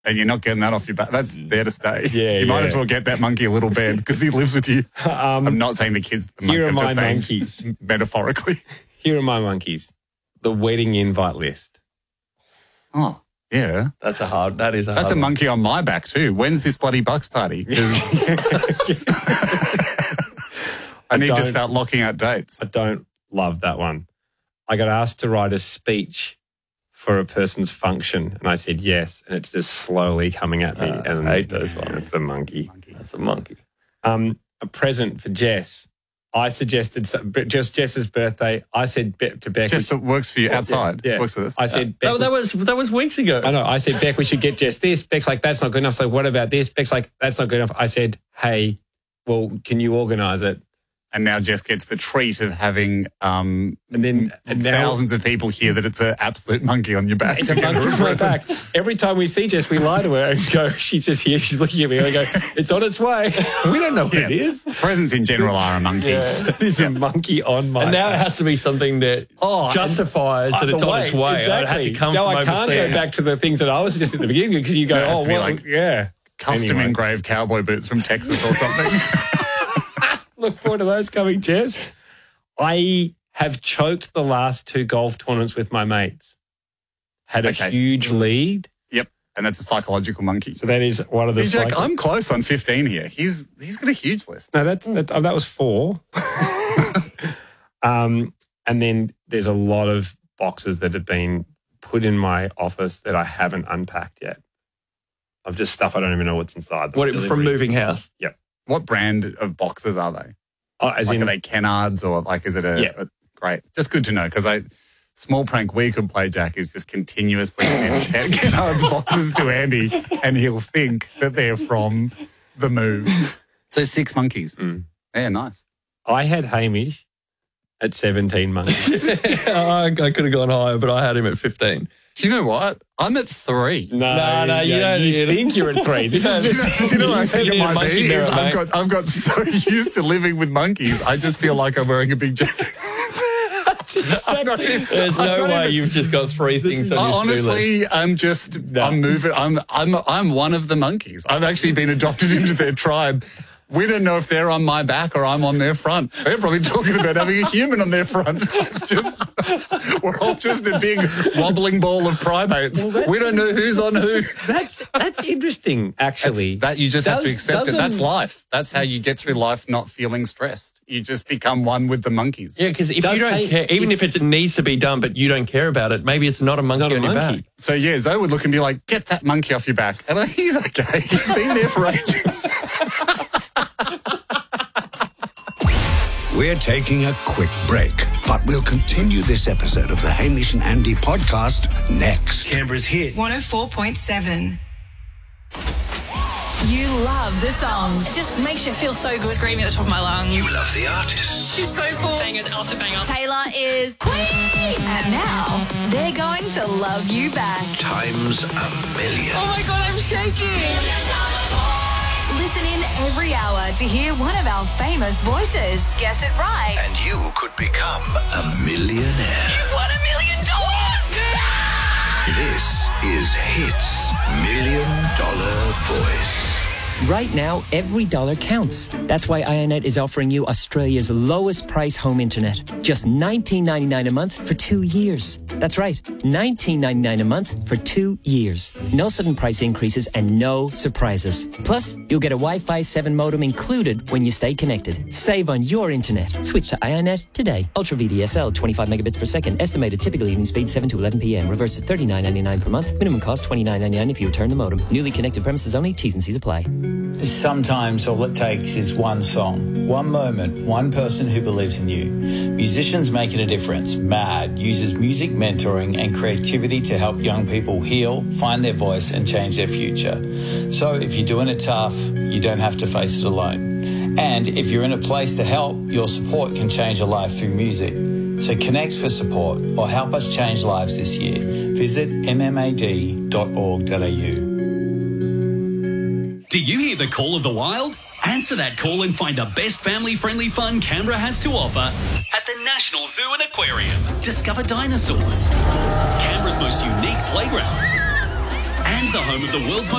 And you're not getting that off your back. That's there to stay. Yeah, you might as well get that monkey a little bed because he lives with you. I'm not saying the kids. The monkey, Here are I'm my just saying monkeys. Metaphorically. Here are my monkeys. The wedding invite list. Oh, yeah. That's a hard That's a monkey on my back too. When's this bloody Bucks party? 'Cause I need to start locking out dates. I don't love that one. I got asked to write a speech for a person's function, and I said yes, and it's just slowly coming at me. And I hate those ones. It's the monkey. That's a monkey. A present for Jess. I suggested just Jess's birthday. I said to Beck, Just that works for you outside. Yeah. Works for this. I said, Beck, That was weeks ago. I know. I said, Beck, we should get Jess this. Beck's like, that's not good enough. So what about this? Beck's like, that's not good enough. I said, hey, well, can you organise it? And now Jess gets the treat of having And now thousands of people hear that it's an absolute monkey on your back. it's a monkey on my back. Every time we see Jess, we lie to her and go, she's just here, she's looking at me, and I go, it's on its way. We don't know what it is. Presents in general are a monkey. It's a monkey on my And now back. it has to be something that justifies that it's on its way. Exactly. I'd have to come no, from I can't overseas. go back to the things that I was just at the beginning because you go, It has to be like Custom Anyway. engraved cowboy boots from Texas or something. Look forward to those coming, Jess. I have choked the last 2 golf tournaments with my mates. Had a huge lead. Yep. And that's a psychological monkey. So that is one of the See, Jack, I'm close on 15 here. He's got a huge list. No, that was 4. And then there's a lot of boxes that have been put in my office that I haven't unpacked yet. Of just stuff I don't even know what's inside. From moving house? Yep. What brand of boxes are they? Are they Kennards or is it a great? Just good to know because small prank we could play, Jack, is just continuously send Kennards boxes to Andy and he'll think that they're from the move. So 6 monkeys. Yeah, nice. I had Hamish at 17 monkeys. I could have gone higher, but I had him at 15. Do you know what? I'm at 3. No, you don't. You think you're at 3. This is Do you know what I think it need a might monkey be? mirror, Is mate. I've got so used to living with monkeys, I just feel like I'm wearing a big jacket. There's no way you've just got 3 things on your Honestly, list. I'm moving. I'm one of the monkeys. I've actually been adopted into their tribe. We don't know if they're on my back or I'm on their front. They're probably talking about having a human on their front. We're all just a big wobbling ball of primates. We don't know who's on who. That's interesting, actually. That you just have to accept it. That's life. That's how you get through life not feeling stressed. You just become one with the monkeys. Yeah, because if you don't care, even if it needs to be done, but you don't care about it, maybe it's not a monkey on your back. So, yeah, Zoe would look and be like, get that monkey off your back. And he's okay. He's been there for ages. We're taking a quick break, but we'll continue this episode of the Hamish and Andy podcast next. Canberra's hit 104.7. You love the songs. It just makes you feel so good. Screaming at the top of my lungs. You love the artists. She's so cool. Bangers after bangers. Taylor is Queen. And now they're going to love you back. Times a million. Oh my God, I'm shaking. Listen in every hour to hear one of our famous voices. Guess it right. And you could become a millionaire. You've won $1 million. This is Hits $1 Million Voice. Right now, every dollar counts. That's why IONET is offering you Australia's lowest price home internet. Just $19.99 a month for 2 years. That's right, $19.99 a month for 2 years. No sudden price increases and no surprises. Plus, you'll get a Wi-Fi 7 modem included when you stay connected. Save on your internet. Switch to IONET today. Ultra VDSL, 25 megabits per second. Estimated typical evening speed 7 to 11 p.m. Reverse to $39.99 per month. Minimum cost $29.99 if you return the modem. Newly connected premises only. T's and C's apply. Sometimes all it takes is one song, one moment, one person who believes in you. Musicians Making a Difference, MAD, uses music mentoring and creativity to help young people heal, find their voice and change their future. So if you're doing it tough, you don't have to face it alone. And if you're in a place to help, your support can change a life through music. So connect for support or help us change lives this year. Visit mmad.org.au. Do you hear the call of the wild? Answer that call and find the best family-friendly fun Canberra has to offer at the National Zoo and Aquarium. Discover dinosaurs, Canberra's most unique playground, and the home of the world's most